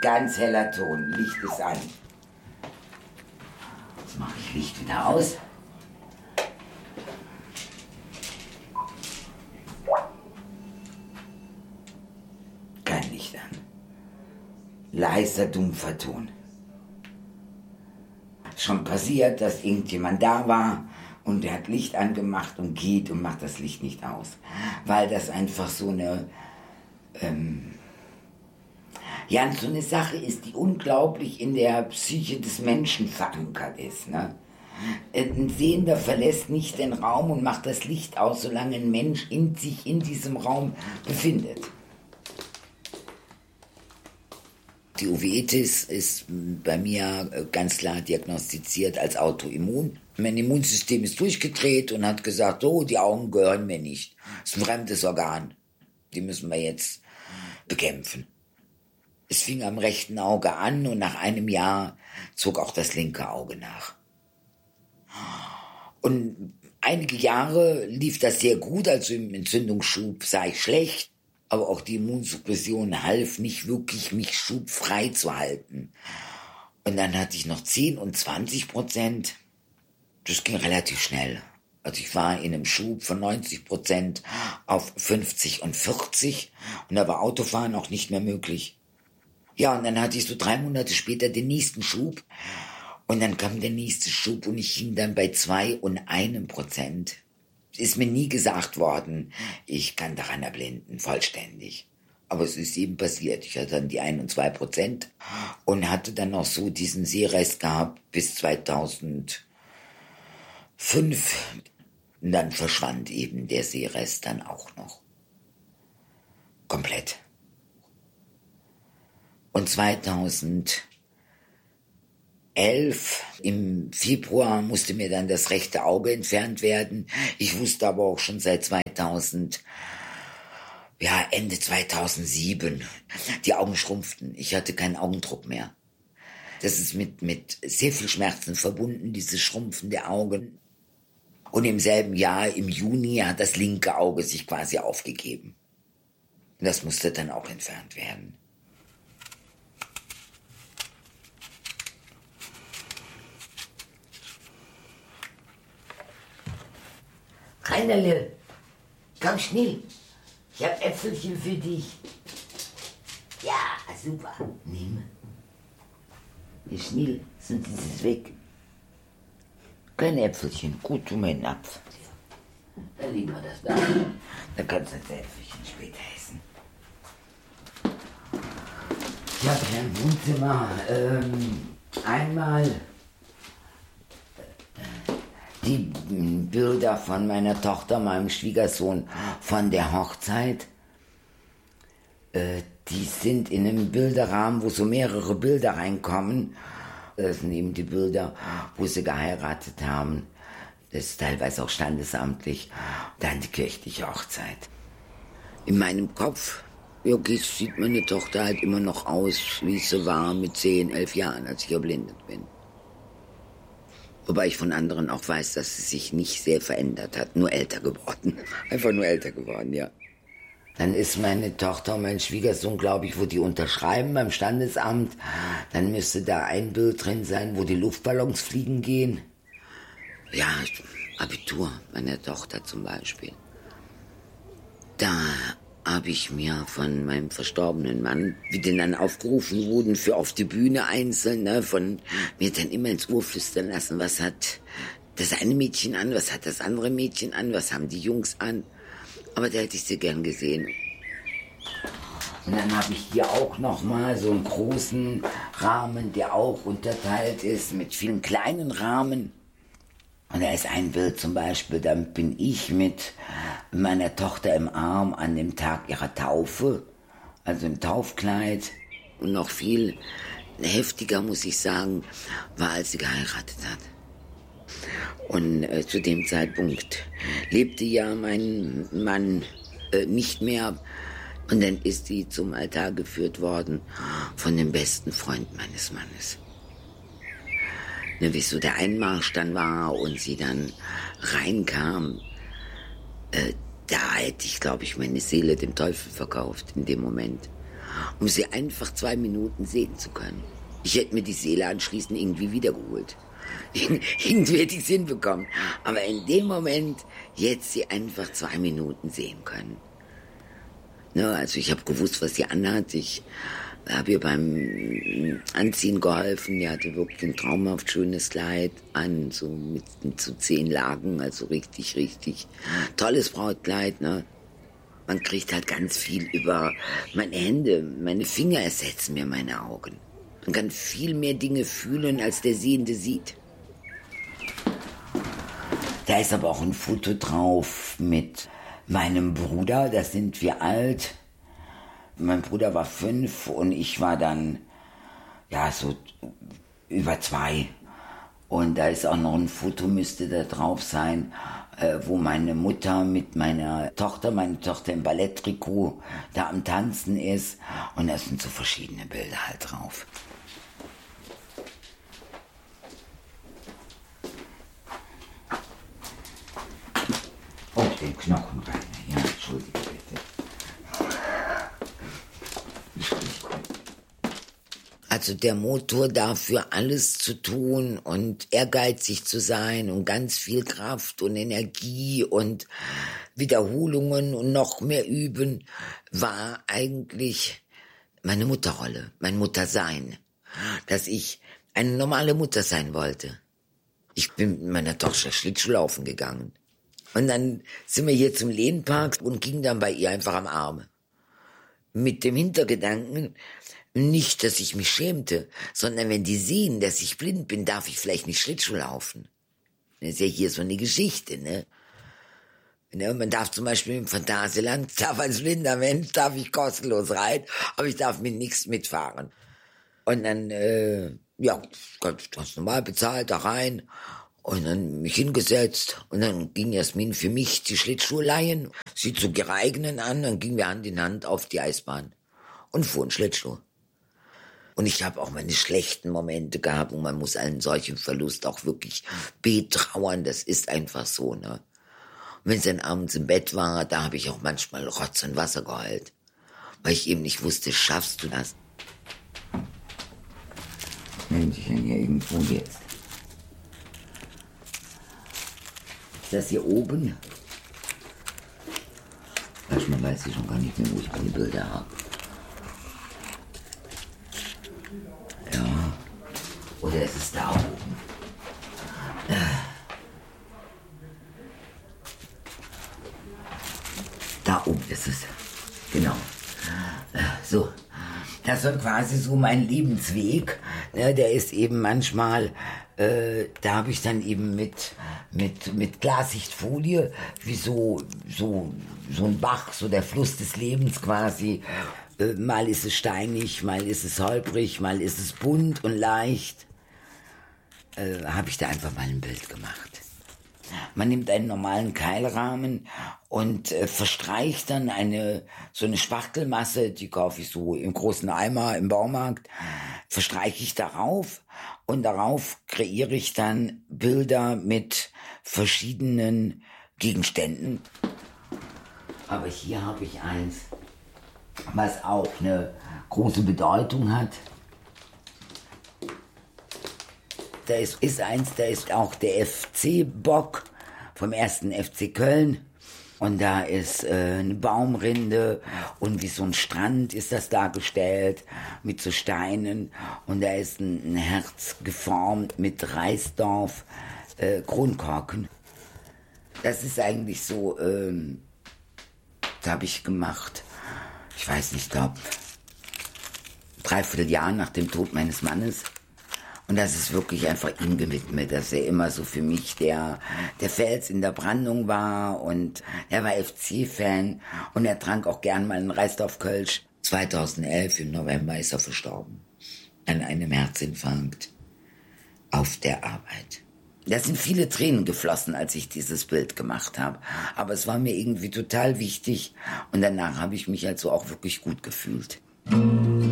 Ganz heller Ton, Licht ist an. Jetzt mache ich Licht wieder aus. Kein Licht an. Leiser, dumpfer Ton. Schon passiert, dass irgendjemand da war und der hat Licht angemacht und geht und macht das Licht nicht aus. Weil das einfach so eine, so eine Sache ist, die unglaublich in der Psyche des Menschen verankert ist. Ne? Ein Sehender verlässt nicht den Raum und macht das Licht aus, solange ein Mensch sich in diesem Raum befindet. Die Uveitis ist bei mir ganz klar diagnostiziert als Autoimmun. Mein Immunsystem ist durchgedreht und hat gesagt, oh, die Augen gehören mir nicht. Das ist ein fremdes Organ. Die müssen wir jetzt bekämpfen. Es fing am rechten Auge an und nach einem Jahr zog auch das linke Auge nach. Und einige Jahre lief das sehr gut, also im Entzündungsschub sah ich schlecht. Aber auch die Immunsuppression half nicht wirklich, mich schubfrei zu halten. Und dann hatte ich noch 10 und 20%. Das ging relativ schnell. Also ich war in einem Schub von 90% auf 50 und 40. Und da war Autofahren auch nicht mehr möglich. Ja, und dann hatte ich so 3 Monate später den nächsten Schub. Und dann kam der nächste Schub und ich hing dann bei 2 und 1%. Ist mir nie gesagt worden, ich kann daran erblinden, vollständig. Aber es ist eben passiert. Ich hatte dann die 1 und 2% und hatte dann noch so diesen Sehrest gehabt bis 2005. Und dann verschwand eben der Sehrest dann auch noch. Komplett. Und 2011, im Februar, musste mir dann das rechte Auge entfernt werden. Ich wusste aber auch schon seit Ende 2007, die Augen schrumpften. Ich hatte keinen Augendruck mehr. Das ist mit sehr viel Schmerzen verbunden, dieses Schrumpfen der Augen. Und im selben Jahr, im Juni, hat das linke Auge sich quasi aufgegeben. Und das musste dann auch entfernt werden. Reinerle, komm schnell. Ich hab Äpfelchen für dich. Ja, super. Nimm. Hier schnell, sonst ist es weg. Kleine Äpfelchen, gut, tu mir einen Napf. Dann liegen wir das da. Dann kannst du das Äpfelchen später essen. Ich habe hier im Wohnzimmer einmal die Bilder von meiner Tochter, meinem Schwiegersohn von der Hochzeit. Die sind in einem Bilderrahmen, wo so mehrere Bilder reinkommen. Das sind eben die Bilder, wo sie geheiratet haben. Das ist teilweise auch standesamtlich. Dann die kirchliche Hochzeit. In meinem Kopf, sieht meine Tochter halt immer noch aus, wie sie war mit 10, 11 Jahren, als ich erblindet bin. Wobei ich von anderen auch weiß, dass sie sich nicht sehr verändert hat, nur älter geworden. Einfach nur älter geworden, ja. Dann ist meine Tochter und mein Schwiegersohn, glaube ich, wo die unterschreiben beim Standesamt. Dann müsste da ein Bild drin sein, wo die Luftballons fliegen gehen. Ja, Abitur meiner Tochter zum Beispiel. Da habe ich mir von meinem verstorbenen Mann, wie denn dann aufgerufen wurden für auf die Bühne einzeln, von mir dann immer ins Ohr flüstern lassen, was hat das eine Mädchen an, was hat das andere Mädchen an, was haben die Jungs an. Aber da hätte ich sie gern gesehen. Und dann habe ich hier auch nochmal so einen großen Rahmen, der auch unterteilt ist mit vielen kleinen Rahmen. Und da ist ein Bild zum Beispiel, da bin ich mit meiner Tochter im Arm an dem Tag ihrer Taufe, also im Taufkleid. Und noch viel heftiger, muss ich sagen, war, als sie geheiratet hat. Und zu dem Zeitpunkt lebte ja mein Mann nicht mehr. Und dann ist sie zum Altar geführt worden von dem besten Freund meines Mannes. Wie so der Einmarsch dann war und sie dann reinkam, da hätte ich, glaube ich, meine Seele dem Teufel verkauft in dem Moment. um sie einfach 2 Minuten sehen zu können. Ich hätte mir die Seele anschließend irgendwie wiedergeholt. Irgendwie hätte ich es hinbekommen. Aber in dem Moment jetzt sie einfach 2 Minuten sehen können. Ne, also ich habe gewusst, was sie anhat. Ich habe ihr beim Anziehen geholfen. Die hatte wirklich ein traumhaft schönes Kleid an, so mit so 10 Lagen, also richtig, richtig tolles Brautkleid. Ne? Man kriegt halt ganz viel über meine Hände, meine Finger ersetzen mir meine Augen. Man kann viel mehr Dinge fühlen, als der Sehende sieht. Da ist aber auch ein Foto drauf mit meinem Bruder, da sind wir alt. Mein Bruder war 5 und ich war dann, ja, so über 2. Und da ist auch noch ein Foto, müsste da drauf sein, wo meine Mutter mit meine Tochter im Balletttrikot da am Tanzen ist. Und da sind so verschiedene Bilder halt drauf. Oh, den Knochen rein. Ja, entschuldige bitte. Also der Motor dafür alles zu tun und ehrgeizig zu sein und ganz viel Kraft und Energie und Wiederholungen und noch mehr üben, war eigentlich meine Mutterrolle, mein Muttersein. Dass ich eine normale Mutter sein wollte. Ich bin mit meiner Tochter Schlittschuhlaufen gegangen. Und dann sind wir hier zum Lehnpark und gingen dann bei ihr einfach am Arm. Mit dem Hintergedanken, nicht, dass ich mich schämte, sondern wenn die sehen, dass ich blind bin, darf ich vielleicht nicht Schlittschuh laufen. Das ist ja hier so eine Geschichte, ne? Man darf zum Beispiel im Phantasialand, als blinder Mensch, darf ich kostenlos rein, aber ich darf mit nichts mitfahren. Und dann, ganz normal bezahlt, da rein. Und dann mich hingesetzt und dann ging Jasmin für mich die Schlittschuhe leihen. Sie zog ihre eigenen an, dann gingen wir Hand in Hand auf die Eisbahn und fuhren Schlittschuh. Und ich habe auch meine schlechten Momente gehabt und man muss einen solchen Verlust auch wirklich betrauern, das ist einfach so, ne? Und wenn es dann abends im Bett war, da habe ich auch manchmal Rotz und Wasser geheult, weil ich eben nicht wusste, schaffst du das? Melde ich denn hier irgendwo jetzt? Ist das hier oben? Manchmal weiß ich schon gar nicht mehr, wo ich meine Bilder habe. Ja. Oder ist es da oben? Da oben ist es. Genau. So. Das war quasi so mein Lebensweg. Der ist eben manchmal, da habe ich dann eben mit Glassichtfolie, wie so ein Bach, so der Fluss des Lebens quasi. Mal ist es steinig, mal ist es holprig, mal ist es bunt und leicht. Habe ich da einfach mal ein Bild gemacht. Man nimmt einen normalen Keilrahmen und verstreicht dann so eine Spachtelmasse, die kaufe ich so im großen Eimer im Baumarkt, verstreiche ich darauf und darauf kreiere ich dann Bilder mit verschiedenen Gegenständen. Aber hier habe ich eins, was auch eine große Bedeutung hat. Da ist auch der FC-Bock vom 1. FC Köln. Und da ist eine Baumrinde und wie so ein Strand ist das dargestellt mit so Steinen. Und da ist ein Herz geformt mit Reisdorf, Kronkorken. Das ist eigentlich so, das habe ich gemacht, ich weiß nicht, ich glaube, 3/4 Jahr nach dem Tod meines Mannes. Und das ist wirklich einfach ihm gewidmet, dass er immer so für mich der Fels in der Brandung war. Und er war FC-Fan und er trank auch gern mal einen Reisdorf-Kölsch. 2011 im November ist er verstorben an einem Herzinfarkt auf der Arbeit. Da sind viele Tränen geflossen, als ich dieses Bild gemacht habe. Aber es war mir irgendwie total wichtig und danach habe ich mich also auch wirklich gut gefühlt.